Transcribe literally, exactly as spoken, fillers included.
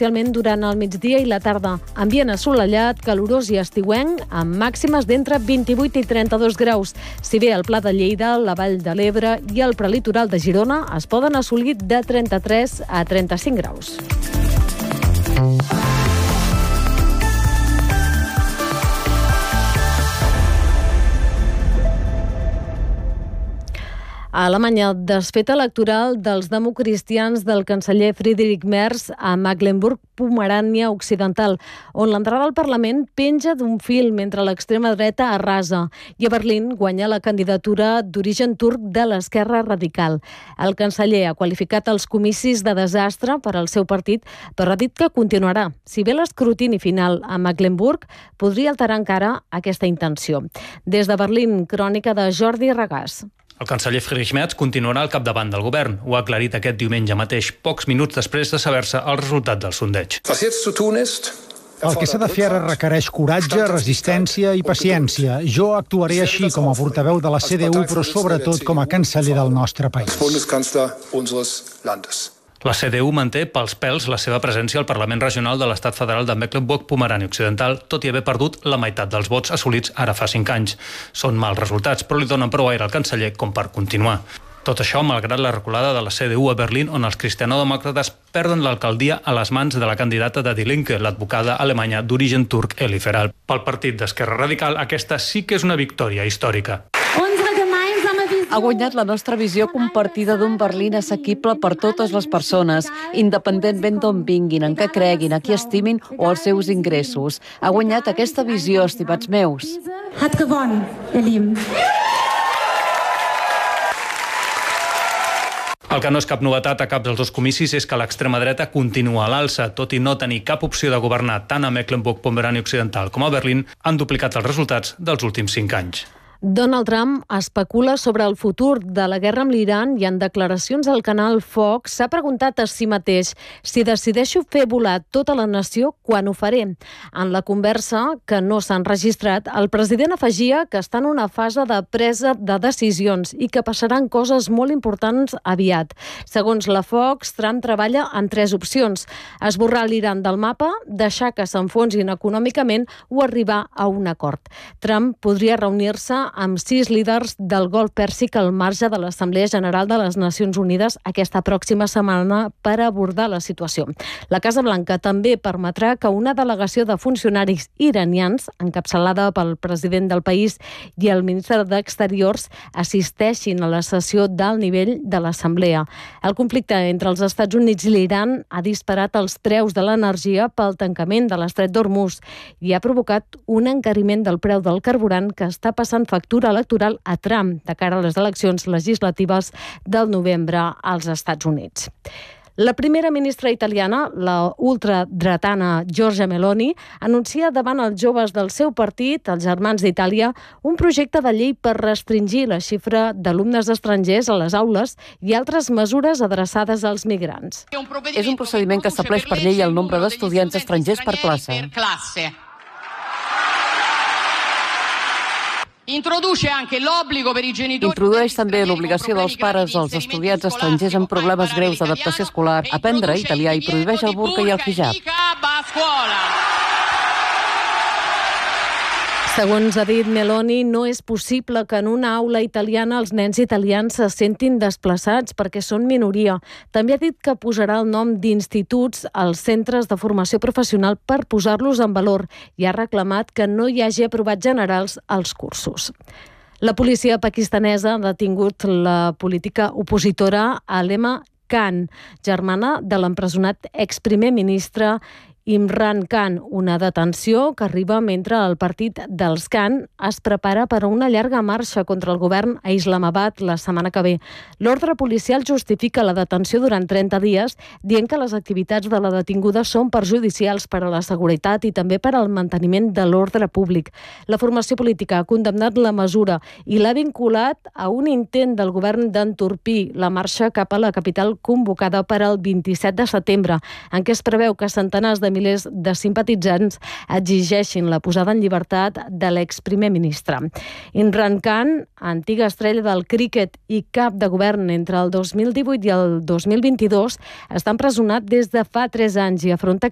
parcialment durant el migdia i la tarda. Ambient assolellat, calorós i estiuenc, amb màximes d'entre vint-i-vuit i trenta-dos graus. Si bé al Pla de Lleida, la Vall de l'Ebre i el prelitoral de Girona es poden assolir de trenta-tres a trenta-cinc graus. A Alemanya, desfet electoral dels democristians del canceller Friedrich Merz a Mecklenburg-Pomerània Occidental, on l'entrada al Parlament penja d'un fil mentre l'extrema dreta arrasa, i a Berlín guanya la candidatura d'origen turc de l'esquerra radical. El canceller ha qualificat els comicis de desastre per al seu partit, però ha dit que continuarà. Si bé l'escrutini final a Mecklenburg podria alterar encara aquesta intenció. Des de Berlín, crònica de Jordi Regàs. El canceller Friedrich Merz continuarà al capdavant del govern. Ho ha aclarit aquest diumenge mateix, pocs minuts després de saber-se el resultat del sondeig. El que s'ha de fer ara requereix coratge, resistència i paciència. Jo actuaré així com a portaveu de la C D U, però sobretot com a canceller del nostre país. La C D U manté pels pèls la seva presència al Parlament Regional de l'Estat Federal de Mecklenburg-Pomerània Occidental, tot i haver perdut la meitat dels vots assolits ara fa cinc anys. Són mals resultats, però li donen prou aire al canceller com per continuar. Tot això malgrat la reculada de la C D U a Berlín, on els cristianodemòcrates perden l'alcaldia a les mans de la candidata de Die Linke, l'advocada alemanya d'origen turc Eli Feral. Pel partit d'Esquerra Radical, aquesta sí que és una victòria històrica. Ha guanyat la nostra visió compartida d'un Berlín assequible per totes les persones, independentment d'on vinguin, en què creguin, a qui estimin o els seus ingressos. Ha guanyat aquesta visió, estimats meus. El que no és cap novetat a cap dels dos comicis és que l'extrema dreta continua a l'alça, tot i no tenir cap opció de governar tant a Mecklenburg-Pomerània Occidental com a Berlín, han duplicat els resultats dels últims cinc anys. Donald Trump especula sobre el futur de la guerra amb l'Iran i en declaracions al canal Fox s'ha preguntat a si mateix si decideixo fer volar tota la nació, quan ho faré. En la conversa, que no s'ha enregistrat, el president afegia que està en una fase de presa de decisions i que passaran coses molt importants aviat. Segons la Fox, Trump treballa en tres opcions: esborrar l'Iran del mapa, deixar que s'enfonsin econòmicament o arribar a un acord. Trump podria reunir-se amb sis líders del Golf Pèrsic al marge de l'Assemblea General de les Nacions Unides aquesta pròxima setmana per abordar la situació. La Casa Blanca també permetrà que una delegació de funcionaris iranians, encapçalada pel president del país i el ministre d'Exteriors, assisteixin a la sessió d'alt nivell de l'Assemblea. El conflicte entre els Estats Units i l'Iran ha disparat els preus de l'energia pel tancament de l'estret d'Hormuz i ha provocat un encariment del preu del carburant que està passant factura electoral a Trump de cara a les eleccions legislatives del novembre als Estats Units. La primera ministra italiana, la ultradretana Giorgia Meloni, anuncia davant els joves del seu partit, els Germans d'Itàlia, un projecte de llei per restringir la xifra d'alumnes estrangers a les aules i altres mesures adreçades als migrants. És un procediment que estableix per llei el nombre d'estudiants estrangers per classe. Introdueix també l'obligació dels pares dels estudiants estrangers amb problemes greus d'adaptació escolar a aprendre italià i prohibeix el burca i el hijab. Segons ha dit Meloni, no és possible que en una aula italiana els nens italians se sentin desplaçats perquè són minoria. També ha dit que posarà el nom d'instituts als centres de formació professional per posar-los en valor i ha reclamat que no hi hagi aprovats generals als cursos. La policia pakistanesa ha detingut la política opositora Alema Khan, germana de l'empresonat exprimer ministre Imran Khan, una detenció que arriba mentre el partit dels Khan es prepara per a una llarga marxa contra el govern a Islamabad la setmana que ve. L'ordre policial justifica la detenció durant trenta dies, dient que les activitats de la detinguda són perjudicials per a la seguretat i també per al manteniment de l'ordre públic. La formació política ha condemnat la mesura i l'ha vinculat a un intent del govern d'entorpir la marxa cap a la capital convocada per al vint-i-set de setembre, en què es preveu que centenars de milers de simpatitzants exigeixin la posada en llibertat de l'exprimer ministre. Imran Khan, antiga estrella del críquet i cap de govern entre el dos mil divuit i el dos mil vint-i-dos, està empresonat des de fa tres anys i afronta